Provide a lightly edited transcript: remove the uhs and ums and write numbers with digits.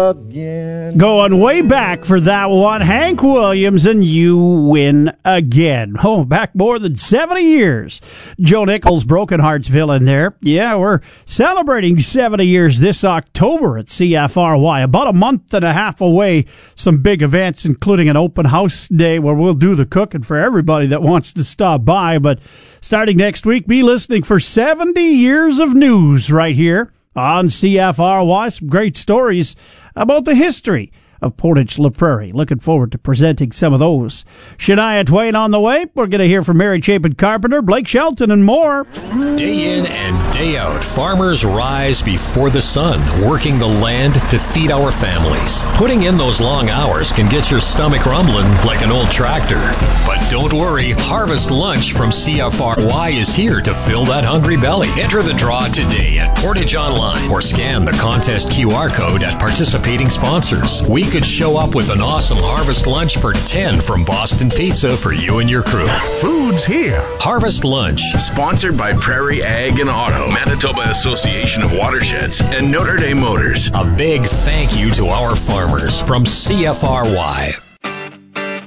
again. Going way back for that one, Hank Williams and You Win Again. Oh, back more than 70 years. Joe Nichols, Broken Heartsville in there. Yeah, we're celebrating 70 years this October at CFRY. About a month and a half away, some big events, including an open house day where we'll do the cooking for everybody that wants to stop by. But starting next week, be listening for 70 years of news right here on CFRY. Some great stories about the history of Portage-La Prairie. Looking forward to presenting some of those. Shania Twain on the way. We're going to hear from Mary Chapin Carpenter, Blake Shelton, and more. Day in and day out, farmers rise before the sun, working the land to feed our families. Putting in those long hours can get your stomach rumbling like an old tractor. But don't worry, Harvest Lunch from CFRY is here to fill that hungry belly. Enter the draw today at Portage Online or scan the contest QR code at participating sponsors. We could show up with an awesome Harvest Lunch for 10 from Boston Pizza for you and your crew. Food's here. Harvest Lunch. Sponsored by Prairie Ag and Auto, Manitoba Association of Watersheds, and Notre Dame Motors. A big thank you to our farmers from CFRY.